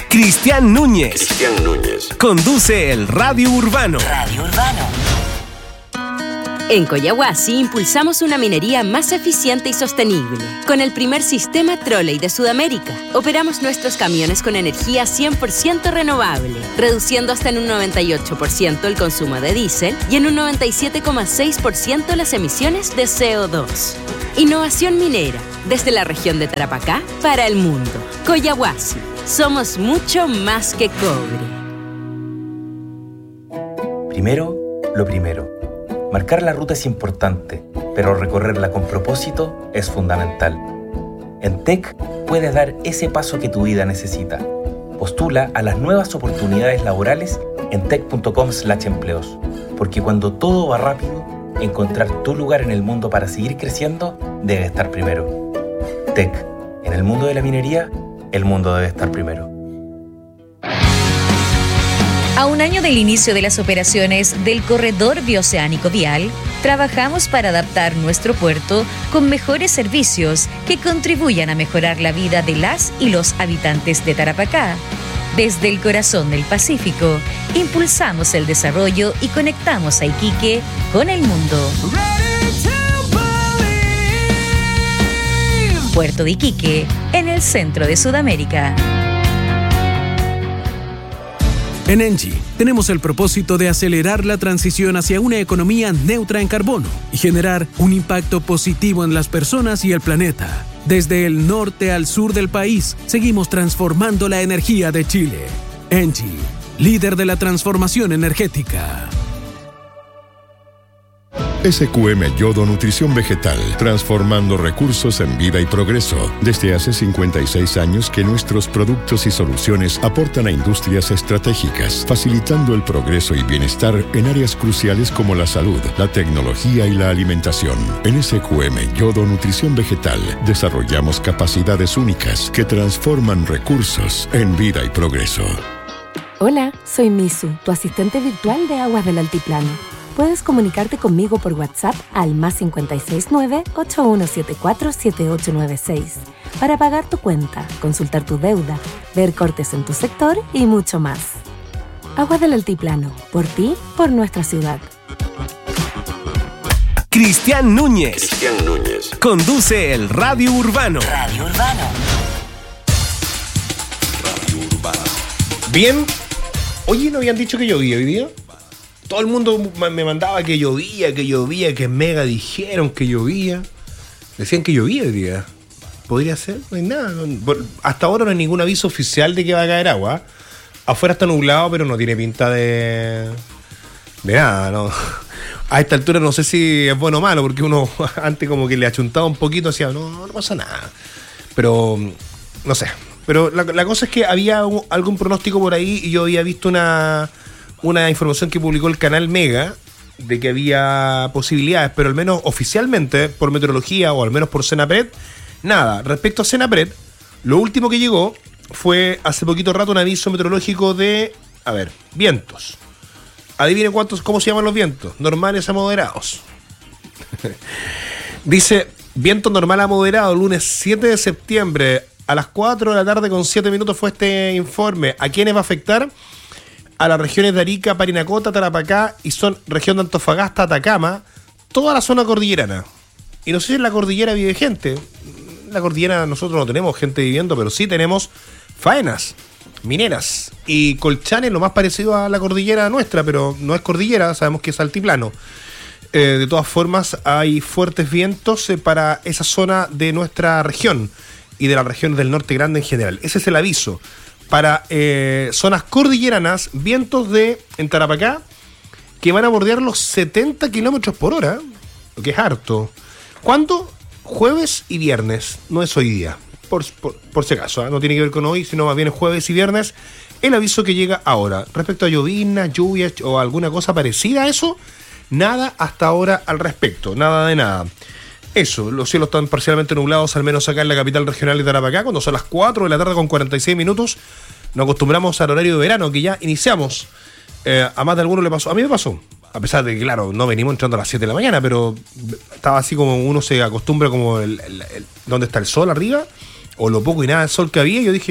Cristian Núñez. Conduce el Radio Urbano. En Coyahuasi impulsamos una minería más eficiente y sostenible. Con el primer sistema trolley de Sudamérica, operamos nuestros camiones con energía 100% renovable, reduciendo hasta en un 98% el consumo de diésel y en un 97,6% las emisiones de CO2. Innovación minera, desde la región de Tarapacá para el mundo. Coyahuasi, somos mucho más que cobre. Primero, lo primero. Marcar la ruta es importante, pero recorrerla con propósito es fundamental. En TEC puedes dar ese paso que tu vida necesita. Postula a las nuevas oportunidades laborales en tec.com/empleos, porque cuando todo va rápido, encontrar tu lugar en el mundo para seguir creciendo debe estar primero. TEC, en el mundo de la minería, el mundo debe estar primero. A un año del inicio de las operaciones del Corredor Bioceánico Vial, trabajamos para adaptar nuestro puerto con mejores servicios que contribuyan a mejorar la vida de las y los habitantes de Tarapacá. Desde el corazón del Pacífico, impulsamos el desarrollo y conectamos a Iquique con el mundo. Puerto de Iquique, en el centro de Sudamérica. En Engie tenemos el propósito de acelerar la transición hacia una economía neutra en carbono y generar un impacto positivo en las personas y el planeta. Desde el norte al sur del país, seguimos transformando la energía de Chile. Engie, líder de la transformación energética. SQM Yodo Nutrición Vegetal, transformando recursos en vida y progreso. Desde hace 56 años que nuestros productos y soluciones aportan a industrias estratégicas, facilitando el progreso y bienestar en áreas cruciales como la salud, la tecnología y la alimentación. En SQM Yodo Nutrición Vegetal, desarrollamos capacidades únicas que transforman recursos en vida y progreso. Hola, soy Misu, tu asistente virtual de Aguas del Altiplano. Puedes comunicarte conmigo por WhatsApp al +569 8174 7896 para pagar tu cuenta, consultar tu deuda, ver cortes en tu sector y mucho más. Aguas del Altiplano, por ti, por nuestra ciudad. Cristian Núñez. Conduce el Radio Urbano. Bien. Oye, ¿no habían dicho que llovía hoy día? Todo el mundo me mandaba que llovía, que Mega dijeron que llovía. Decían que llovía hoy día. ¿Podría ser? No hay nada. Hasta ahora no hay ningún aviso oficial de que va a caer agua. Afuera está nublado, pero no tiene pinta de nada, ¿no? A esta altura no sé si es bueno o malo, porque uno antes como que le achuntaba un poquito, decía, no pasa nada. Pero, no sé. Pero la cosa es que había algún pronóstico por ahí y yo había visto una información que publicó el canal Mega de que había posibilidades, pero al menos oficialmente por meteorología o al menos por Senapred, nada. Respecto a Senapred, lo último que llegó fue hace poquito rato un aviso meteorológico de, vientos. Adivinen cómo se llaman los vientos, normales a moderados. Dice, viento normal a moderado, lunes 7 de septiembre a las 4 de la tarde con 7 minutos fue este informe. ¿A quiénes va a afectar? A las regiones de Arica, Parinacota, Tarapacá y son región de Antofagasta, Atacama, toda la zona cordillerana. Y no sé si en la cordillera vive gente. En la cordillera nosotros no tenemos gente viviendo, pero sí tenemos faenas mineras. Y Colchane es lo más parecido a la cordillera nuestra, pero no es cordillera, sabemos que es altiplano. De todas formas, hay fuertes vientos para esa zona de nuestra región y de las regiones del norte grande en general. Ese es el aviso. Para zonas cordilleranas, vientos en Tarapacá que van a bordear los 70 kilómetros por hora, lo que es harto. ¿Cuándo? Jueves y viernes, no es hoy día, por si acaso, no tiene que ver con hoy, sino más bien es jueves y viernes, el aviso que llega ahora. Respecto a lloviznas, lluvias o alguna cosa parecida a eso, nada hasta ahora al respecto, nada de nada. Eso, los cielos están parcialmente nublados, al menos acá en la capital regional de Tarapacá, cuando son las 4 de la tarde con 46 minutos. Nos acostumbramos al horario de verano, que ya iniciamos. A más de alguno le pasó. A mí me pasó. A pesar de que, claro, no venimos entrando a las 7 de la mañana, pero estaba así como uno se acostumbra como donde está el sol arriba, o lo poco y nada de sol que había. Y yo dije,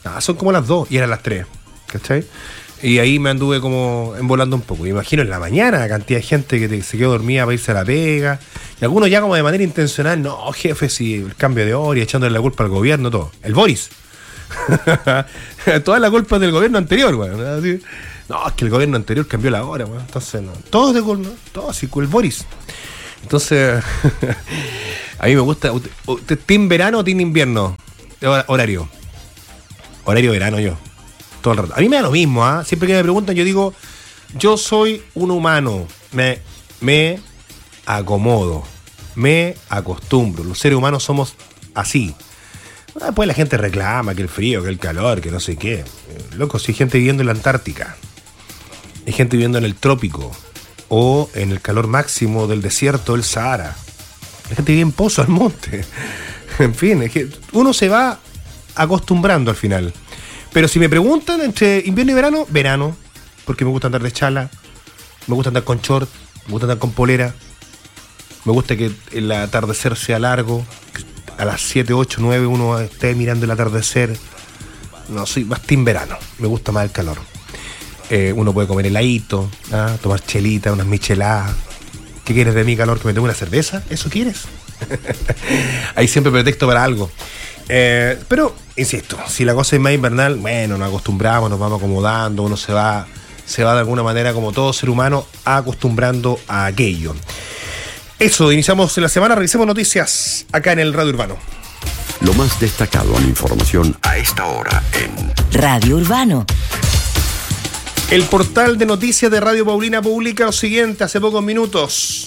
Son como las 2 y eran las 3, ¿cachai? Y ahí me anduve como envolando un poco. Imagino en la mañana la cantidad de gente que se quedó dormida para irse a la pega. Y algunos ya como de manera intencional, no, jefe, si el cambio de hora y echándole la culpa al gobierno, todo. El Boris. Toda la culpa es del gobierno anterior, güey. No, es que el gobierno anterior cambió la hora, güey. Entonces, no. Todo de culpa, todo así, con el Boris. Entonces, a mí me gusta. ¿Team verano o team invierno? Horario verano yo. Todo el rato. A mí me da lo mismo, ¿ah? Siempre que me preguntan, yo digo, yo soy un humano. Me acomodo. Me acostumbro. Los seres humanos somos así. Después la gente reclama que el frío, que el calor, que no sé qué. Loco, si hay gente viviendo en la Antártica. Hay gente viviendo en el trópico. O en el calor máximo del desierto del Sahara. Hay gente que vive en Pozo al Monte. En fin, es que uno se va acostumbrando al final. Pero si me preguntan entre invierno y verano, porque me gusta andar de chala, me gusta andar con short, me gusta andar con polera, me gusta que el atardecer sea largo, que a las 7, 8, 9 uno esté mirando el atardecer. No, soy más team verano, me gusta más el calor. Uno puede comer heladito, tomar chelita, unas micheladas. ¿Qué quieres de mi calor? ¿Que me tome una cerveza? ¿Eso quieres? Hay siempre pretexto para algo. Pero, insisto, si la cosa es más invernal, bueno, nos acostumbramos, nos vamos acomodando, uno se va de alguna manera, como todo ser humano, acostumbrando a aquello. Eso, iniciamos la semana, revisemos noticias acá en el Radio Urbano. Lo más destacado en información a esta hora en Radio Urbano. El portal de noticias de Radio Paulina publica lo siguiente hace pocos minutos.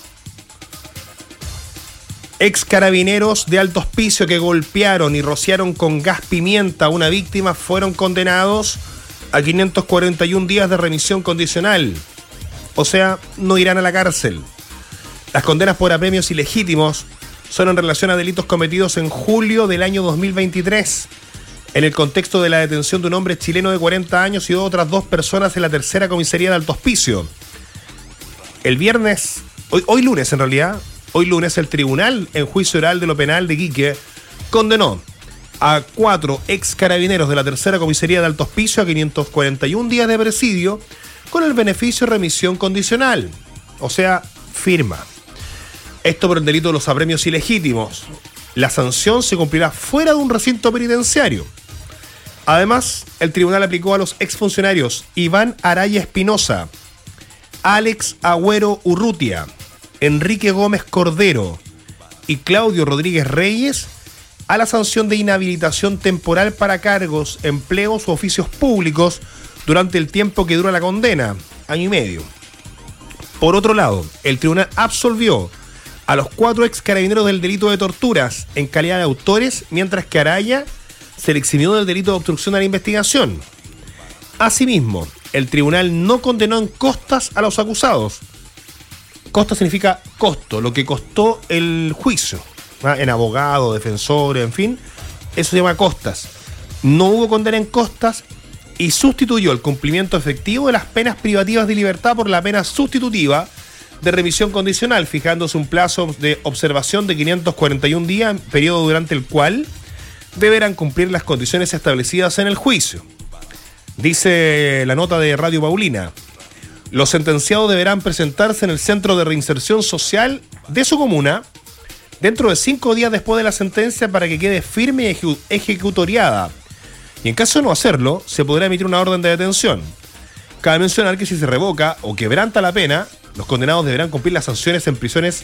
Ex carabineros de Alto Hospicio que golpearon y rociaron con gas pimienta a una víctima fueron condenados a 541 días de remisión condicional. O sea, no irán a la cárcel. Las condenas por apremios ilegítimos son en relación a delitos cometidos en julio del año 2023, en el contexto de la detención de un hombre chileno de 40 años y de otras 2 personas en la tercera comisaría de Alto Hospicio. El viernes, hoy lunes en realidad, hoy lunes el tribunal en juicio oral de lo penal de Iquique condenó a 4 ex carabineros de la tercera comisaría de Alto Hospicio a 541 días de presidio con el beneficio de remisión condicional, o sea, firma. Esto por el delito de los apremios ilegítimos. La sanción se cumplirá fuera de un recinto penitenciario. Además, el tribunal aplicó a los exfuncionarios Iván Araya Espinosa, Alex Agüero Urrutia, Enrique Gómez Cordero y Claudio Rodríguez Reyes a la sanción de inhabilitación temporal para cargos, empleos u oficios públicos durante el tiempo que dura la condena, año y medio. Por otro lado, el tribunal absolvió a los 4 ex carabineros del delito de torturas en calidad de autores, mientras que Araya se le eximió del delito de obstrucción a la investigación. Asimismo, el tribunal no condenó en costas a los acusados. Costa significa costo, lo que costó el juicio, en abogado, defensores, en fin, eso se llama costas. No hubo condena en costas y sustituyó el cumplimiento efectivo de las penas privativas de libertad por la pena sustitutiva de remisión condicional, fijándose un plazo de observación de 541 días, periodo durante el cual deberán cumplir las condiciones establecidas en el juicio. Dice la nota de Radio Paulina: los sentenciados deberán presentarse en el centro de reinserción social de su comuna dentro de 5 días después de la sentencia para que quede firme y ejecutoriada. Y en caso de no hacerlo, se podrá emitir una orden de detención. Cabe mencionar que si se revoca o quebranta la pena, los condenados deberán cumplir las sanciones en prisiones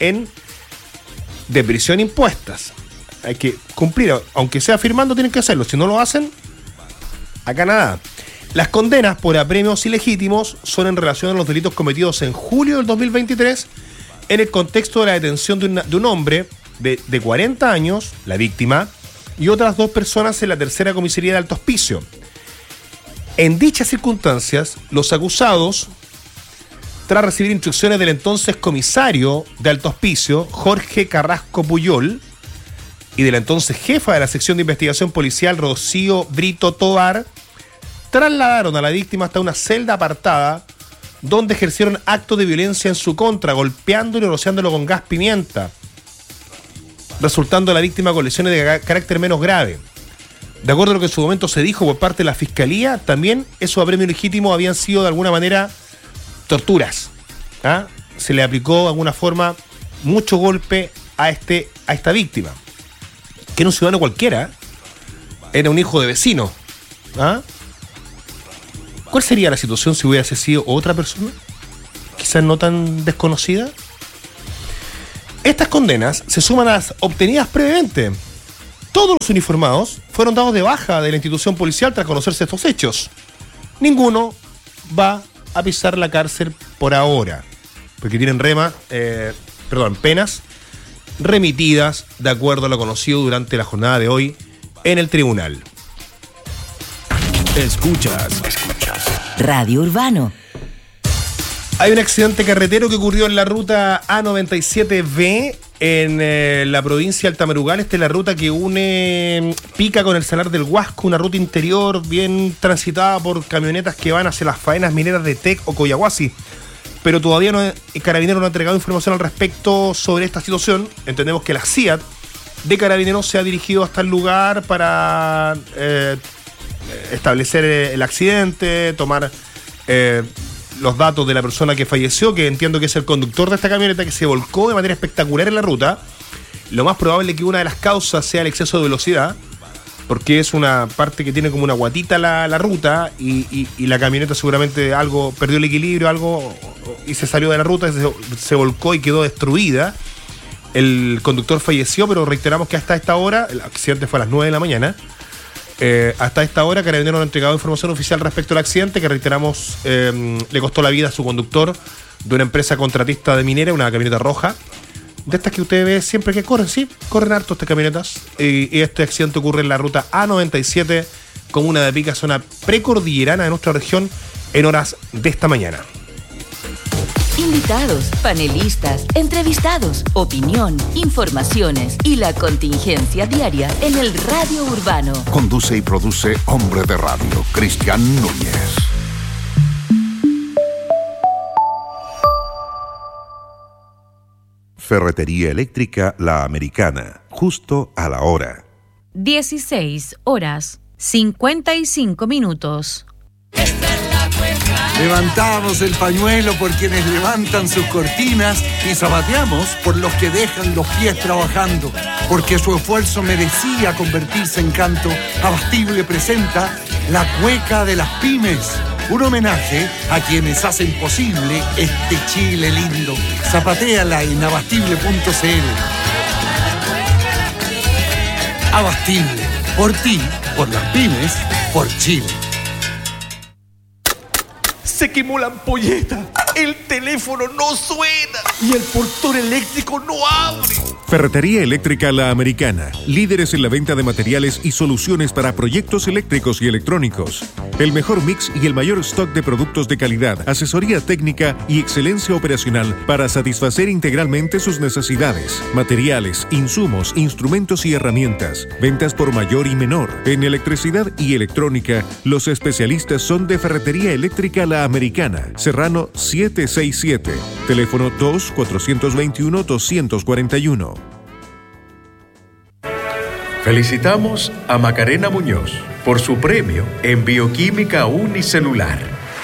de prisión impuestas. Hay que cumplir, aunque sea firmando, tienen que hacerlo. Si no lo hacen, acá nada. Las condenas por apremios ilegítimos son en relación a los delitos cometidos en julio del 2023 en el contexto de la detención de un hombre de 40 años, la víctima, y otras 2 personas en la tercera comisaría de Alto Hospicio. En dichas circunstancias, los acusados, tras recibir instrucciones del entonces comisario de Alto Hospicio, Jorge Carrasco Puyol, y de la entonces jefa de la sección de investigación policial, Rocío Brito Tovar, trasladaron a la víctima hasta una celda apartada donde ejercieron actos de violencia en su contra, golpeándolo y rociándolo con gas pimienta, resultando la víctima con lesiones de carácter menos grave. De acuerdo a lo que en su momento se dijo por parte de la Fiscalía, también esos apremios legítimos habían sido de alguna manera torturas. ¿Ah? Se le aplicó de alguna forma mucho golpe a esta víctima, que era un ciudadano cualquiera, era un hijo de vecino. ¿Ah? ¿Cuál sería la situación si hubiese sido otra persona? Quizás no tan desconocida. Estas condenas se suman a las obtenidas previamente. Todos los uniformados fueron dados de baja de la institución policial tras conocerse estos hechos. Ninguno va a pisar la cárcel por ahora, porque tienen penas remitidas de acuerdo a lo conocido durante la jornada de hoy en el tribunal. Escuchas Radio Urbano. Hay un accidente carretero que ocurrió en la ruta A97B en la provincia de Altamerugal. Esta es la ruta que une Pica con el Salar del Huasco, una ruta interior bien transitada por camionetas que van hacia las faenas mineras de Tec o Coyahuasi. Pero todavía el Carabinero no ha entregado información al respecto sobre esta situación. Entendemos que la CIAT de Carabineros se ha dirigido hasta el lugar para establecer el accidente, tomar los datos de la persona que falleció, que entiendo que es el conductor de esta camioneta que se volcó de manera espectacular en la ruta. Lo más probable es que una de las causas sea el exceso de velocidad, porque es una parte que tiene como una guatita la ruta y la camioneta seguramente algo perdió el equilibrio y se salió de la ruta, se volcó y quedó destruida. El conductor falleció, pero reiteramos que hasta esta hora, el accidente fue a las 9 de la mañana, hasta esta hora Carabineros no ha entregado información oficial respecto al accidente, que reiteramos le costó la vida a su conductor de una empresa contratista de minera, una camioneta roja, de estas que usted ve siempre que corren, sí, corren harto estas camionetas, y este accidente ocurre en la ruta A97, comuna de Pica, zona precordillerana de nuestra región, en horas de esta mañana. Invitados, panelistas, entrevistados, opinión, informaciones y la contingencia diaria en el Radio Urbano. Conduce y produce Hombre de Radio, Cristian Núñez. Ferretería Eléctrica La Americana, justo a la hora. 16 horas, 55 minutos. Levantamos el pañuelo por quienes levantan sus cortinas y zapateamos por los que dejan los pies trabajando, porque su esfuerzo merecía convertirse en canto. Abastible presenta La Cueca de las Pymes, un homenaje a quienes hacen posible este Chile lindo. Zapatéala en abastible.cl. Abastible, por ti, por las pymes, por Chile. Se quemó la ampolleta, el teléfono no suena y el portón eléctrico no abre. Ferretería Eléctrica La Americana, líderes en la venta de materiales y soluciones para proyectos eléctricos y electrónicos. El mejor mix y el mayor stock de productos de calidad, asesoría técnica y excelencia operacional para satisfacer integralmente sus necesidades. Materiales, insumos, instrumentos y herramientas. Ventas por mayor y menor. En electricidad y electrónica, los especialistas son de Ferretería Eléctrica La Americana, Serrano 767, teléfono 2-421-241. Felicitamos a Macarena Muñoz por su premio en Bioquímica Unicelular.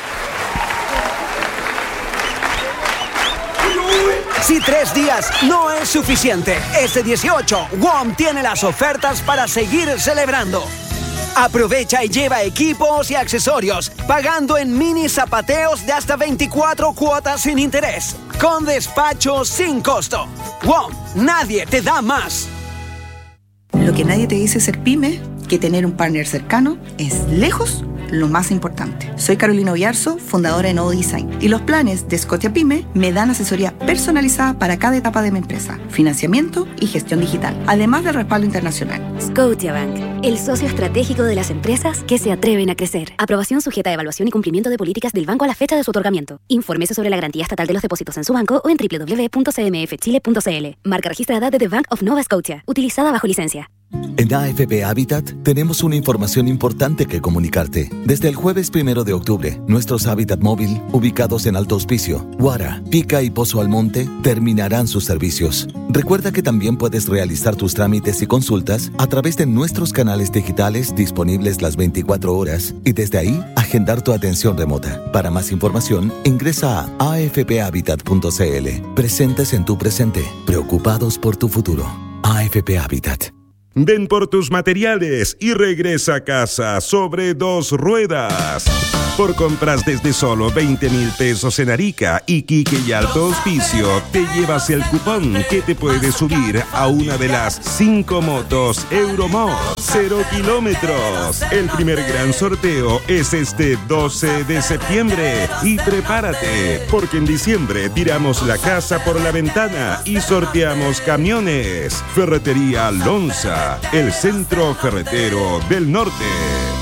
Si 3 días no es suficiente, este 18, WOM tiene las ofertas para seguir celebrando. Aprovecha y lleva equipos y accesorios, pagando en mini zapateos de hasta 24 cuotas sin interés, con despacho sin costo. WOM, nadie te da más. Lo que nadie te dice ser pyme, que tener un partner cercano es lejos lo más importante. Soy Carolina Oyarzo, fundadora de Novo Design, y los planes de Scotia Pyme me dan asesoría personalizada para cada etapa de mi empresa, financiamiento y gestión digital, además del respaldo internacional. Scotiabank, el socio estratégico de las empresas que se atreven a crecer. Aprobación sujeta a evaluación y cumplimiento de políticas del banco a la fecha de su otorgamiento. Infórmese sobre la garantía estatal de los depósitos en su banco o en www.cmfchile.cl. Marca registrada de The Bank of Nova Scotia, utilizada bajo licencia. En AFP Habitat tenemos una información importante que comunicarte. Desde el jueves 1 de octubre, nuestros Habitat móvil, ubicados en Alto Hospicio, Guara, Pica y Pozo Almonte, terminarán sus servicios. Recuerda que también puedes realizar tus trámites y consultas a través de nuestros canales digitales disponibles las 24 horas y desde ahí agendar tu atención remota. Para más información, ingresa a afphabitat.cl. Presentes en tu presente, preocupados por tu futuro. AFP Habitat. Ven por tus materiales y regresa a casa sobre 2 ruedas. Por compras desde solo 20,000 pesos en Arica, Iquique y Alto Hospicio, te llevas el cupón que te puede subir a una de las 5 motos Euromod 0 kilómetros. El primer gran sorteo es este 12 de septiembre. Y prepárate, porque en diciembre tiramos la casa por la ventana y sorteamos camiones. Ferretería Lonza, el centro ferretero del norte.